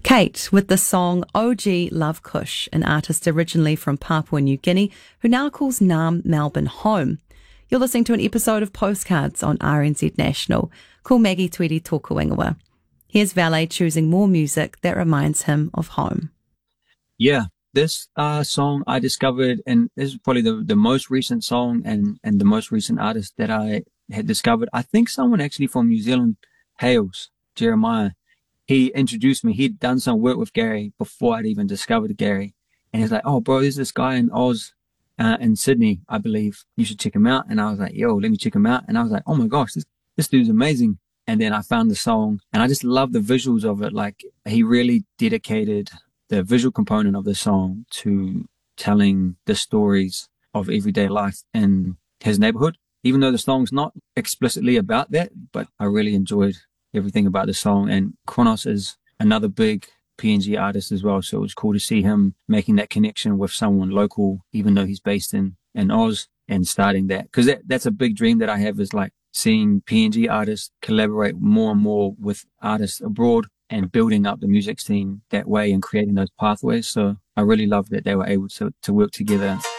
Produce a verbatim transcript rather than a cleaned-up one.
Kate with the song O G Love Kush, an artist originally from Papua New Guinea who now calls Naarm, Melbourne home. You're listening to an episode of Postcards on R N Z National. Ko Maggie Tweedy tōku ingoa. Here's Valet choosing more music that reminds him of home. Yeah, this uh, song I discovered, and this is probably the, the most recent song and, and the most recent artist that I had discovered. I think someone actually from New Zealand, Hales, Jeremiah, he introduced me. He'd done some work with Gary before I'd even discovered Gary. And he's like, oh, bro, there's this guy in Oz, uh, in Sydney, I believe. You should check him out. And I was like, yo, let me check him out. And I was like, oh my gosh, this, this dude's amazing. And then I found the song and I just love the visuals of it. Like, he really dedicated the visual component of the song to telling the stories of everyday life in his neighborhood, even though the song's not explicitly about that. But I really enjoyed everything about the song. And Kronos is another big P N G artist as well. So it was cool to see him making that connection with someone local, even though he's based in, in Oz, and starting that. Cause that, that's a big dream that I have, is like seeing P N G artists collaborate more and more with artists abroad and building up the music scene that way and creating those pathways. So I really love that they were able to, to work together.